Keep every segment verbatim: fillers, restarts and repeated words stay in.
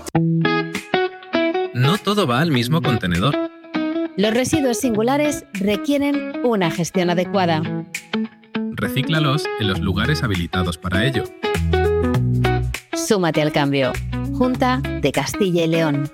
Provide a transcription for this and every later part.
No todo va al mismo contenedor. Los residuos singulares requieren una gestión adecuada. Recíclalos en los lugares habilitados para ello. Súmate al cambio. Junta de Castilla y León.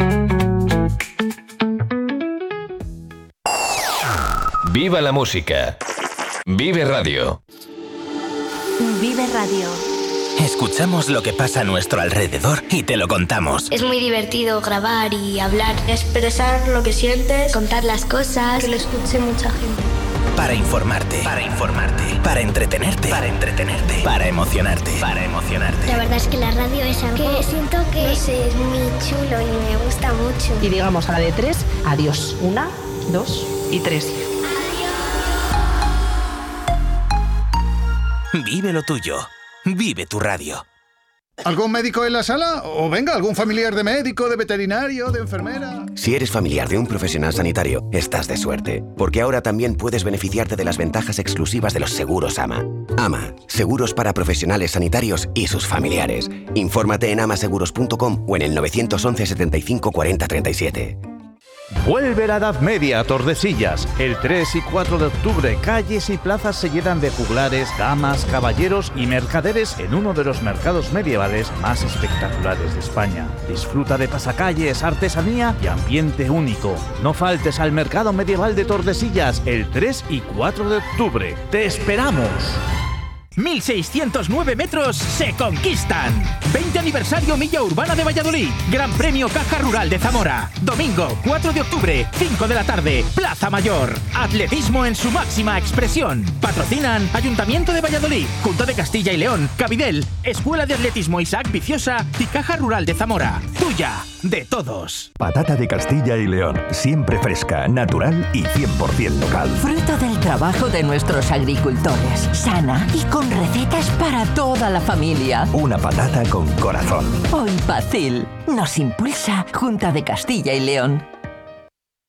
¡Viva la música! ¡Vive Radio! Vive Radio. Escuchamos lo que pasa a nuestro alrededor y te lo contamos. Es muy divertido grabar y hablar, expresar lo que sientes, contar las cosas, que lo escuche mucha gente. Para informarte, para informarte, para entretenerte, para entretenerte, para emocionarte, para emocionarte. La verdad es que la radio es algo que siento que no sé, es muy chulo y me gusta mucho. Y digamos a la de tres, adiós. Una, dos y tres. Vive lo tuyo. Vive tu radio. ¿Algún médico en la sala? O venga, algún familiar de médico, de veterinario, de enfermera. Si eres familiar de un profesional sanitario, estás de suerte, porque ahora también puedes beneficiarte de las ventajas exclusivas de los seguros A M A. A M A, seguros para profesionales sanitarios y sus familiares. Infórmate en amaseguros punto com o en el nueve once setenta y cinco cuarenta treinta y siete. Vuelve la Edad Media a Tordesillas. El tres y cuatro de octubre, calles y plazas se llenan de juglares, damas, caballeros y mercaderes en uno de los mercados medievales más espectaculares de España. Disfruta de pasacalles, artesanía y ambiente único. No faltes al mercado medieval de Tordesillas el tres y cuatro de octubre. ¡Te esperamos! mil seiscientos nueve metros se conquistan. veinte aniversario Milla Urbana de Valladolid. Gran Premio Caja Rural de Zamora. Domingo cuatro de octubre, cinco de la tarde, Plaza Mayor. Atletismo en su máxima expresión. Patrocinan Ayuntamiento de Valladolid, Junta de Castilla y León, Cabidel, Escuela de Atletismo Isaac Viciosa y Caja Rural de Zamora. Tuya, de todos. Patata de Castilla y León. Siempre fresca, natural y cien por ciento local. Fruto del trabajo de nuestros agricultores. Sana y con recetas para toda la familia. Una patata con corazón. Hoy Pacil nos impulsa Junta de Castilla y León.